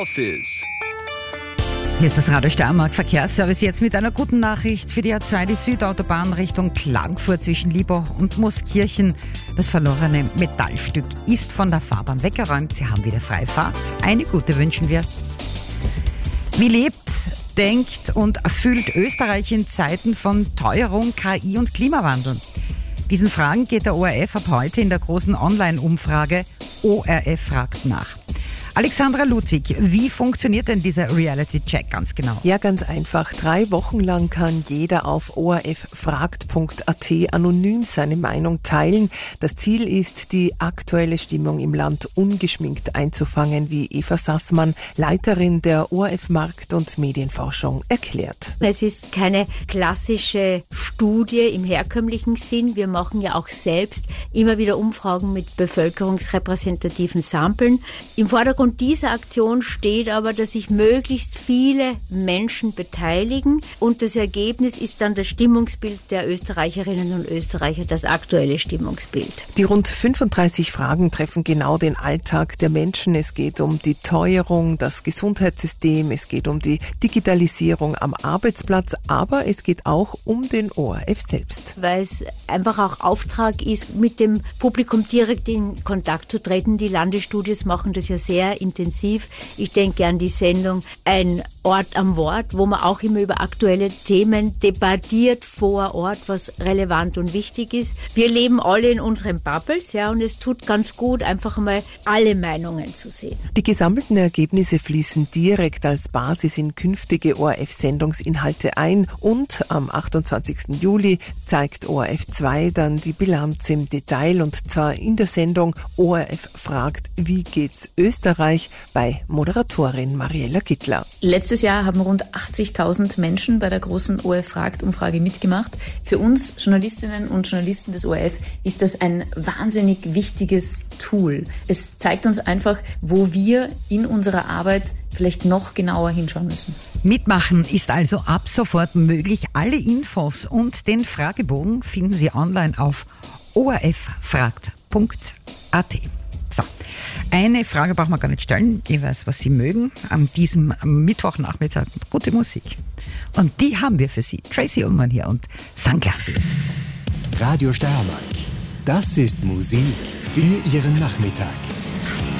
Office. Hier ist das Radio Steiermark Verkehrsservice jetzt mit einer guten Nachricht für die A2, die Südautobahn Richtung Klagenfurt zwischen Liebach und Mooskirchen. Das verlorene Metallstück ist von der Fahrbahn weggeräumt. Sie haben wieder freie Fahrt. Eine gute wünschen wir. Wie lebt, denkt und erfüllt Österreich in Zeiten von Teuerung, KI und Klimawandel? Diesen Fragen geht der ORF ab heute in der großen Online-Umfrage ORF fragt nach. Alexandra Ludwig, wie funktioniert denn dieser Reality-Check ganz genau? Ja, ganz einfach. 3 Wochen lang kann jeder auf orffragt.at anonym seine Meinung teilen. Das Ziel ist, die aktuelle Stimmung im Land ungeschminkt einzufangen, wie Eva Sassmann, Leiterin der ORF Markt- und Medienforschung, erklärt. Es ist keine klassische Studie im herkömmlichen Sinn. Wir machen ja auch selbst immer wieder Umfragen mit bevölkerungsrepräsentativen Samplen. Im Vordergrund dieser Aktion steht aber, dass sich möglichst viele Menschen beteiligen und das Ergebnis ist dann das Stimmungsbild der Österreicherinnen und Österreicher, das aktuelle Stimmungsbild. Die rund 35 Fragen treffen genau den Alltag der Menschen. Es geht um die Teuerung, das Gesundheitssystem, es geht um die Digitalisierung am Arbeitsplatz, aber es geht auch um den ORF selbst. Weil es einfach auch Auftrag ist, mit dem Publikum direkt in Kontakt zu treten. Die Landesstudios machen das ja sehr intensiv. Ich denke an die Sendung Ein Ort am Wort, wo man auch immer über aktuelle Themen debattiert vor Ort, was relevant und wichtig ist. Wir leben alle in unseren Bubbles, ja, und es tut ganz gut, einfach mal alle Meinungen zu sehen. Die gesammelten Ergebnisse fließen direkt als Basis in künftige ORF-Sendungsinhalte ein und am 28. Juli zeigt ORF 2 dann die Bilanz im Detail und zwar in der Sendung ORF fragt, wie geht's Österreich bei Moderatorin Mariella Gittler. Letztes Jahr haben rund 80.000 Menschen bei der großen ORF-Fragt-Umfrage mitgemacht. Für uns Journalistinnen und Journalisten des ORF ist das ein wahnsinnig wichtiges Tool. Es zeigt uns einfach, wo wir in unserer Arbeit vielleicht noch genauer hinschauen müssen. Mitmachen ist also ab sofort möglich. Alle Infos und den Fragebogen finden Sie online auf orffragt.at. So, eine Frage brauchen wir gar nicht stellen. Ich weiß, was Sie mögen an diesem Mittwochnachmittag. Gute Musik. Und die haben wir für Sie. Tracy Ullmann hier und Sunglasses. Radio Steiermark. Das ist Musik für Ihren Nachmittag.